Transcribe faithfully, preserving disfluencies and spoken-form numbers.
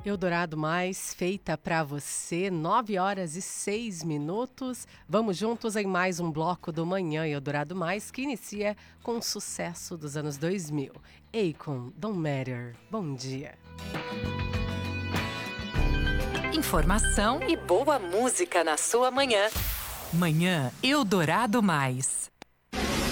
Eldorado Mais, feita pra você, nove horas e seis minutos. Vamos juntos em mais um bloco do Manhã Eldorado Mais, que inicia com o sucesso dos anos dois mil. Akon, Don't Matter. Bom dia. Informação e boa música na sua manhã. Manhã Eldorado Mais.